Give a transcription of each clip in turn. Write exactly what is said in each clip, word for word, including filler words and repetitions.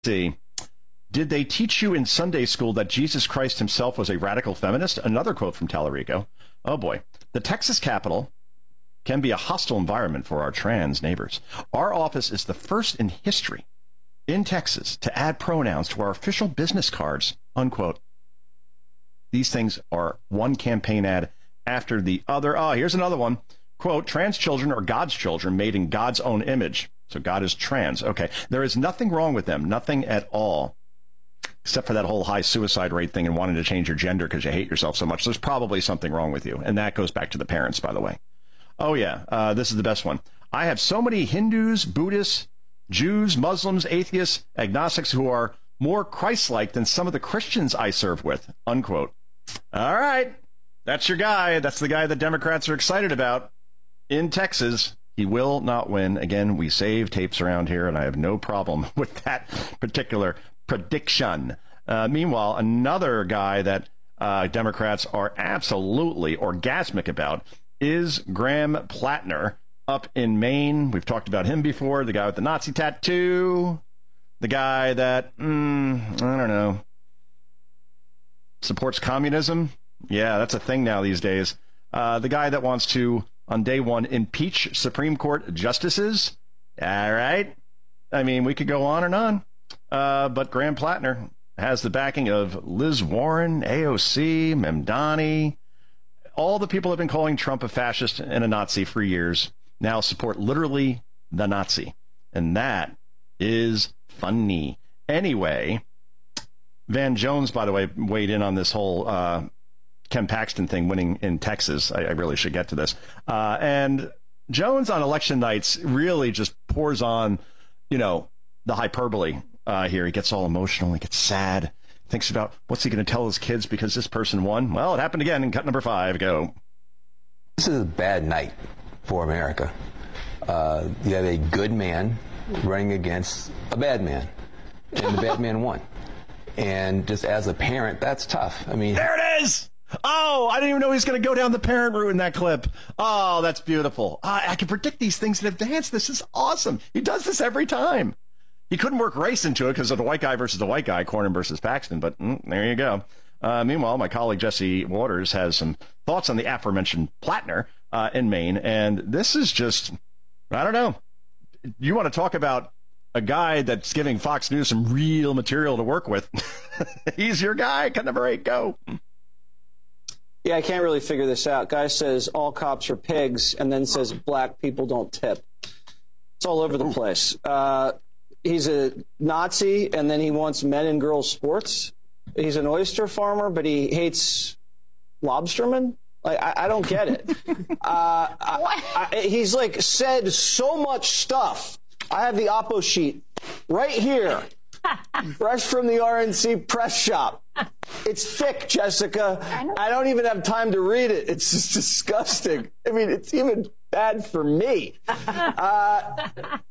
See, did they teach you in Sunday school that Jesus Christ himself was a radical feminist? Another quote from Tallarico. Oh boy. The Texas Capitol can be a hostile environment for our trans neighbors. Our office is the first in history in Texas to add pronouns to our official business cards, unquote. These things are one campaign ad after the other. Oh, here's another one. Quote, trans children are God's children made in God's own image. So God is trans. Okay. There is nothing wrong with them. Nothing at all. Except for that whole high suicide rate thing and wanting to change your gender because you hate yourself so much. There's probably something wrong with you. And that goes back to the parents, by the way. Oh, yeah. Uh, this is the best one. I have so many Hindus, Buddhists, Jews, Muslims, atheists, agnostics who are more Christ-like than some of the Christians I serve with, unquote. All right. That's your guy. That's the guy the Democrats are excited about in Texas. He will not win. Again, we save tapes around here, and I have no problem with that particular prediction. Uh, meanwhile, another guy that uh, Democrats are absolutely orgasmic about is Graham Plattner up in Maine. We've talked about him before, the guy with the Nazi tattoo, the guy that, mm, I don't know, supports communism. Yeah, that's a thing now these days. Uh, the guy that wants to, on day one, impeach Supreme Court justices. All right. I mean, we could go on and on. Uh, but Graham Plattner has the backing of Liz Warren, A O C, Mamdani. All the people have been calling Trump a fascist and a Nazi for years now support literally the Nazi. And that is funny. Anyway, Van Jones, by the way, weighed in on this whole uh, Ken Paxton thing winning in Texas. I, I really should get to this. Uh, and Jones on election nights really just pours on, you know, the hyperbole uh, here. He gets all emotional. He gets sad. Thinks about what's he going to tell his kids because this person won. Well, it happened again in cut number five. Go. This is a bad night for America. Uh, you have a good man running against a bad man, and the bad man won. And just as a parent, that's tough. I mean, there it is. Oh, I didn't even know he was going to go down the parent route in that clip. Oh, that's beautiful. Uh, I can predict these things in advance. This is awesome. He does this every time. He couldn't work race into it because of the white guy versus the white guy, Cornyn versus Paxton, but mm, there you go. Uh, meanwhile, my colleague Jesse Waters has some thoughts on the aforementioned Plattner uh, in Maine, and this is just, I don't know. You want to talk about a guy that's giving Fox News some real material to work with. He's your guy. Cut number eight, go. Yeah, I can't really figure this out. Guy says all cops are pigs and then says black people don't tip. It's all over the place. Uh, he's a Nazi and then he wants men and girls sports. He's an oyster farmer, but he hates lobstermen. Like, I, I don't get it. uh, I, I, he's like said so much stuff. I have the Oppo sheet right here, fresh from the R N C press shop. It's thick, Jessica. I, I don't even have time to read it. It's just disgusting. I mean, it's even bad for me. Uh,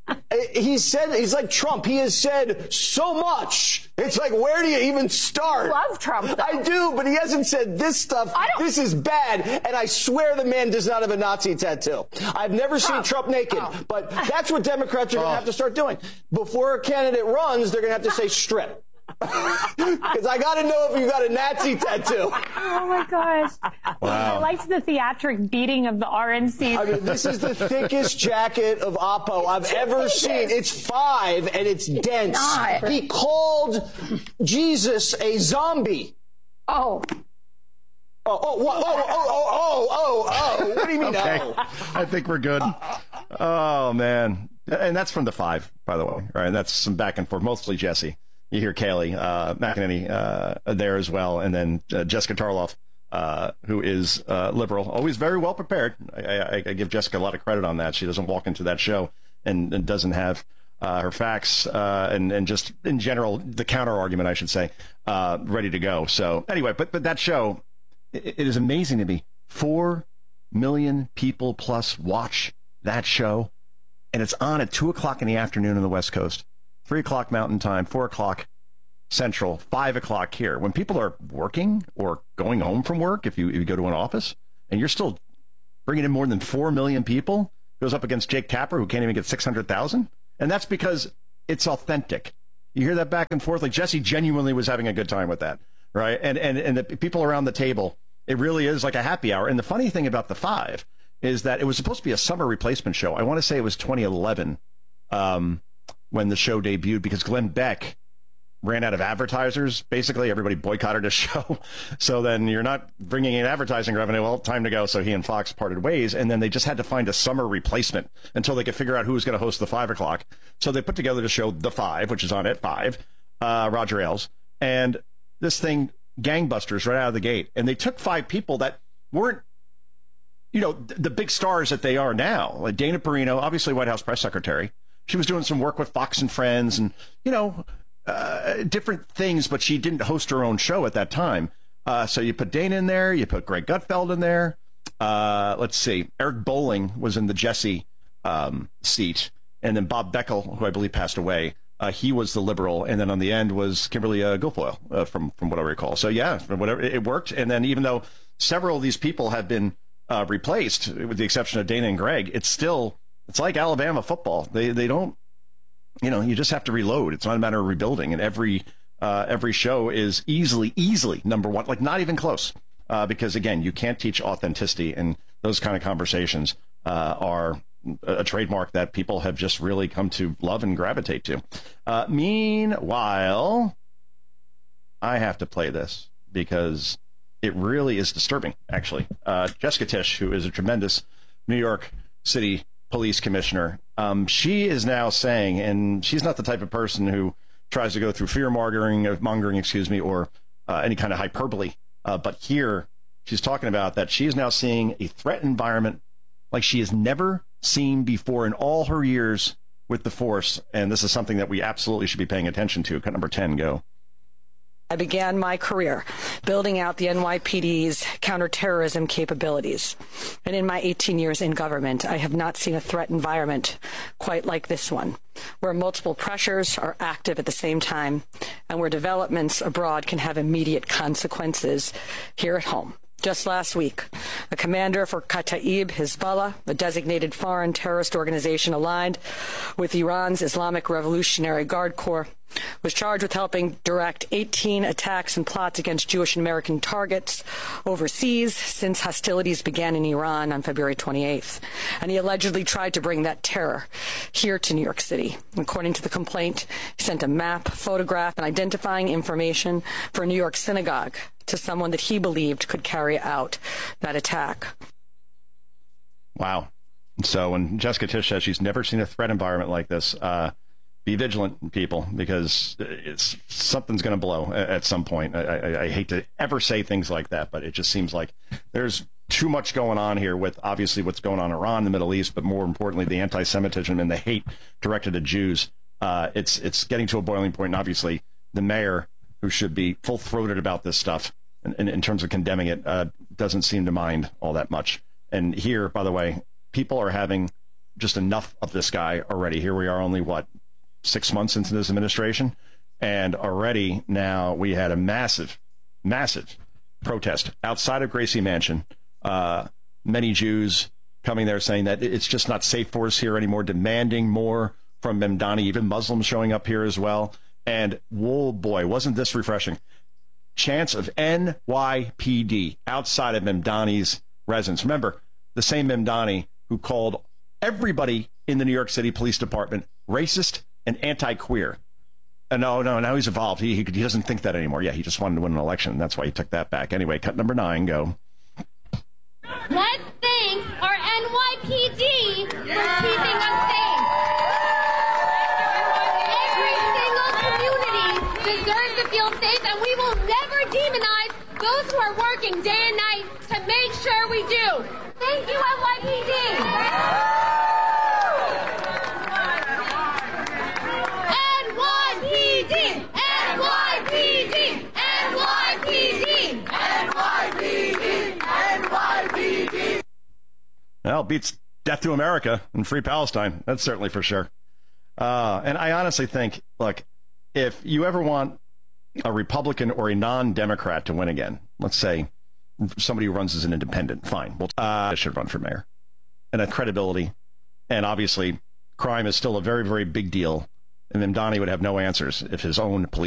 he said, he's like Trump. He has said so much. It's like, where do you even start? I love Trump, though. I do, but he hasn't said this stuff. This is bad. And I swear the man does not have a Nazi tattoo. I've never Trump. seen Trump naked, oh. but that's what Democrats are going to oh. have to start doing. Before a candidate runs, they're going to have to say strip. Because I got to know if you got a Nazi tattoo. Oh, my gosh. Wow. I liked the theatric beating of the R N C. I mean, this is the thickest jacket of Oppo I've ever seen. It's five, and it's dense. It's he called Jesus a zombie. Oh. Oh, oh, what? oh, oh, oh, oh, oh, oh. What do you mean, okay. oh? I think we're good. Oh, man. And that's from the five, by the way. Right? That's some back and forth, mostly Jesse. You hear Kaylee uh, McEnany uh, there as well, and then uh, Jessica Tarloff, uh, who is uh, liberal, always very well prepared. I, I, I give Jessica a lot of credit on that. She doesn't walk into that show and, and doesn't have uh, her facts uh, and, and just in general the counter argument, I should say, uh, ready to go. So anyway, but but that show, it, it is amazing to me. Four million people plus watch that show, and it's on at two o'clock in the afternoon on the West Coast. Three o'clock Mountain Time, four o'clock Central, five o'clock here. When people are working or going home from work, if you, if you go to an office, and you're still bringing in more than four million people, goes up against Jake Tapper, who can't even get six hundred thousand. And that's because it's authentic. You hear that back and forth. Like Jesse genuinely was having a good time with that, right? And and and the people around the table, it really is like a happy hour. And the funny thing about the Five is that it was supposed to be a summer replacement show. I want to say it was twenty eleven um, when the show debuted, because Glenn Beck ran out of advertisers. Basically, everybody boycotted his show. So then you're not bringing in advertising revenue. Well, time to go. So he and Fox parted ways. And then they just had to find a summer replacement until they could figure out who was going to host the five o'clock. So they put together the show The Five, which is on at five, uh, Roger Ailes. And this thing, gangbusters right out of the gate. And they took five people that weren't, you know, th- the big stars that they are now. Like Dana Perino, obviously White House press secretary. She was doing some work with Fox and Friends and, you know, Uh, different things, but she didn't host her own show at that time. Uh, so you put Dana in there, you put Greg Gutfeld in there. Uh, let's see, Eric Bolling was in the Jesse um, seat, and then Bob Beckel, who I believe passed away, uh, he was the liberal, and then on the end was Kimberly uh, Guilfoyle, uh, from from what I recall. So yeah, whatever, it worked. And then even though several of these people have been uh, replaced, with the exception of Dana and Greg, it's still it's like Alabama football. They they don't. You know, you just have to reload. It's not a matter of rebuilding. And every uh, every show is easily, easily number one, like not even close. Uh, because, again, you can't teach authenticity. And those kind of conversations uh, are a trademark that people have just really come to love and gravitate to. Uh, meanwhile, I have to play this because it really is disturbing, actually. Uh, Jessica Tisch, who is a tremendous New York City police commissioner, um, she is now saying, and she's not the type of person who tries to go through fear mongering, mongering, excuse me, or uh, any kind of hyperbole. Uh, but here she's talking about that she is now seeing a threat environment like she has never seen before in all her years with the force. And this is something that we absolutely should be paying attention to. Cut number ten, go. I began my career building out the N Y P D's counterterrorism capabilities. And in my eighteen years in government, I have not seen a threat environment quite like this one, where multiple pressures are active at the same time and where developments abroad can have immediate consequences here at home. Just last week, a commander for Kataib Hezbollah, a designated foreign terrorist organization aligned with Iran's Islamic Revolutionary Guard Corps, was charged with helping direct eighteen attacks and plots against Jewish and American targets overseas since hostilities began in Iran on February twenty-eighth. And he allegedly tried to bring that terror here to New York City. According to the complaint, he sent a map, photograph, and identifying information for a New York synagogue to someone that he believed could carry out that attack. Wow. So when Jessica Tisch says she's never seen a threat environment like this, uh, be vigilant, people, because it's something's going to blow at some point. I, I, I hate to ever say things like that, but it just seems like there's too much going on here with obviously what's going on in Iran, the Middle East, but more importantly, the anti-Semitism and the hate directed at Jews. Uh, it's it's getting to a boiling point, and obviously the mayor, who should be full-throated about this stuff in, in, in terms of condemning it, uh, doesn't seem to mind all that much. And here, by the way, people are having just enough of this guy already. Here we are only, what, six months into this administration, and already now we had a massive, massive protest outside of Gracie Mansion. Uh, many Jews coming there saying that it's just not safe for us here anymore, demanding more from Mamdani, even Muslims showing up here as well. And, whoa, boy, wasn't this refreshing. Chants of N Y P D outside of Mamdani's residence. Remember, the same Mamdani who called everybody in the New York City Police Department racist and anti-queer. And no, no, now he's evolved. He, he he doesn't think that anymore. Yeah, he just wanted to win an election. That's why he took that back. Anyway, cut number nine, go. Let's thank our N Y P D for keeping us safe. Every single community deserves to feel safe, and we will never demonize those who are working day and night to make sure we do. Thank you, N Y P D. N Y P D! N Y P D! N Y P D! N Y P D! N Y P D! Well, beats Death to America and Free Palestine. That's certainly for sure. Uh, and I honestly think, look, if you ever want a Republican or a non-Democrat to win again, let's say somebody who runs as an independent, fine. Well, uh, should run for mayor. And that credibility. And obviously, crime is still a very, very big deal And then Donnie would have no answers if his own police